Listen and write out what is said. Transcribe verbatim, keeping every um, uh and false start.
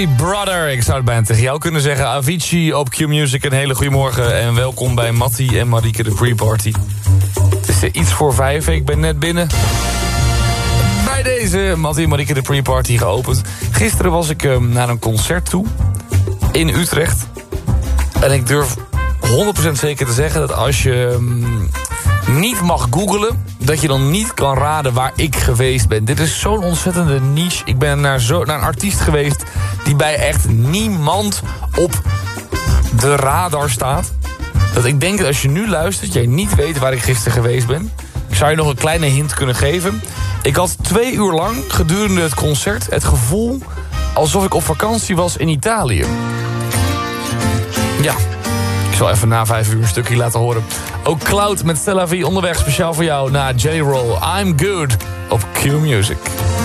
Hey brother, ik zou het bijna tegen jou kunnen zeggen. Avicii op Q-Music, een hele goede morgen. En welkom bij Mattie en Marieke de pre-party. Het is iets voor vijf, ik ben net binnen. Bij deze Mattie en Marieke de pre-party geopend. Gisteren was ik um, naar een concert toe. In Utrecht. En ik durf honderd procent zeker te zeggen dat als je um, niet mag googlen, dat je dan niet kan raden waar ik geweest ben. Dit is zo'n ontzettende niche. Ik ben naar, zo, naar een artiest geweest die bij echt niemand op de radar staat. Dat ik denk dat als je nu luistert, jij niet weet waar ik gisteren geweest ben. Ik zou je nog een kleine hint kunnen geven. Ik had twee uur lang gedurende het concert het gevoel alsof ik op vakantie was in Italië. Ja, ik zal even na vijf uur een stukje laten horen. Ook Cloud met Stella V onderweg speciaal voor jou naar J-Roll. I'm Good op Q-Music.